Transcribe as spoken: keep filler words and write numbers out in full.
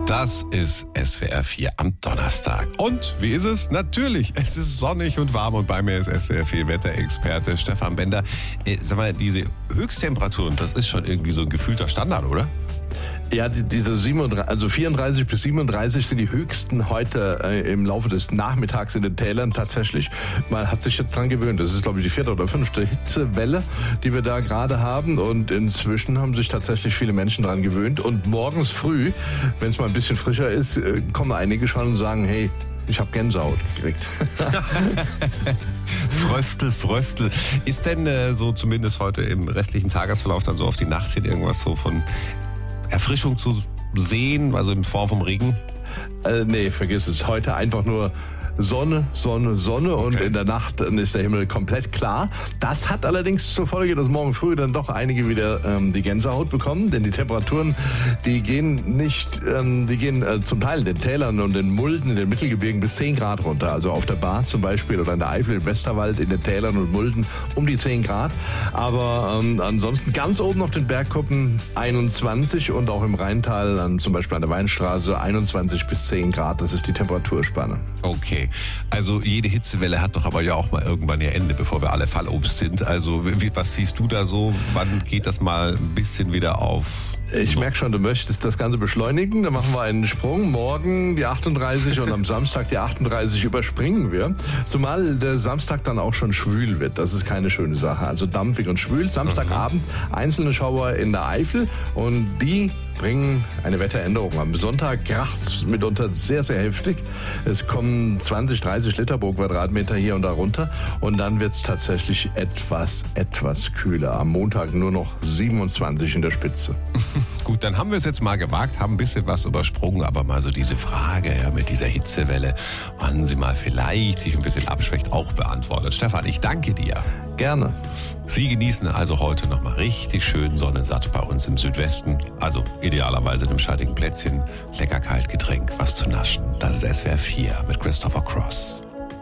Das ist S W R vier am Donnerstag. Und wie ist es? Natürlich, es ist sonnig und warm und bei mir ist S W R vier Wetterexperte Stefan Bender. Äh, sag mal, diese Höchsttemperaturen, das ist schon irgendwie so ein gefühlter Standard, oder? Ja, die, diese siebenunddreißig, also vierunddreißig bis siebenunddreißig sind die höchsten heute äh, im Laufe des Nachmittags in den Tälern tatsächlich. Man hat sich jetzt dran gewöhnt. Das ist, glaube ich, die vierte oder fünfte Hitzewelle, die wir da gerade haben. Und inzwischen haben sich tatsächlich viele Menschen dran gewöhnt. Und morgens früh, wenn es mal ein bisschen frischer ist, äh, kommen einige schon und sagen, hey, ich habe Gänsehaut gekriegt. Fröstel, Fröstel. Ist denn äh, so zumindest heute im restlichen Tagesverlauf dann so auf die Nacht hin irgendwas so von Erfrischung zu sehen, also in Form vom Regen? Äh, nee, vergiss es. Heute einfach nur Sonne, Sonne, Sonne und okay. In der Nacht dann ist der Himmel komplett klar. Das hat allerdings zur Folge, dass morgen früh dann doch einige wieder ähm, die Gänsehaut bekommen, denn die Temperaturen, die gehen nicht, ähm, die gehen äh, zum Teil in den Tälern und den Mulden, in den Mittelgebirgen bis zehn Grad runter. Also auf der Bar zum Beispiel oder in der Eifel, im Westerwald, in den Tälern und Mulden um die zehn Grad. Aber ähm, ansonsten ganz oben auf den Bergkuppen einundzwanzig und auch im Rheintal, an, zum Beispiel an der Weinstraße, einundzwanzig bis zehn Grad. Das ist die Temperaturspanne. Okay. Also jede Hitzewelle hat doch aber ja auch mal irgendwann ihr Ende, bevor wir alle Fallobst sind. Also wie, was siehst du da so? Wann geht das mal ein bisschen wieder auf? Ich merke schon, du möchtest das Ganze beschleunigen. Da machen wir einen Sprung. Morgen die achtunddreißig und am Samstag die achtunddreißig überspringen wir. Zumal der Samstag dann auch schon schwül wird. Das ist keine schöne Sache. Also dampfig und schwül. Samstagabend einzelne Schauer in der Eifel und die bringen eine Wetteränderung. Am Sonntag kracht's mitunter sehr, sehr heftig. Es kommen zwanzig, dreißig Liter pro Quadratmeter hier und da runter. Und dann wird's tatsächlich etwas, etwas kühler. Am Montag nur noch siebenundzwanzig in der Spitze. Gut, dann haben wir es jetzt mal gewagt, haben ein bisschen was übersprungen, aber mal so diese Frage ja, mit dieser Hitzewelle, wann sie mal vielleicht sich ein bisschen abschwächt, auch beantwortet. Stefan, ich danke dir. Gerne. Sie genießen also heute nochmal richtig schön sonnensatt bei uns im Südwesten. Also idealerweise in einem schattigen Plätzchen, lecker kalt Getränk, was zu naschen. Das ist S W R vier mit Christopher Cross.